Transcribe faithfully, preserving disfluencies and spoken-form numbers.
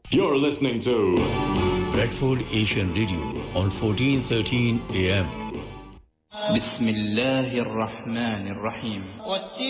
You're listening to Bradford Asian Radio on fourteen thirteen A M. بسم الله الرحمن الرحيم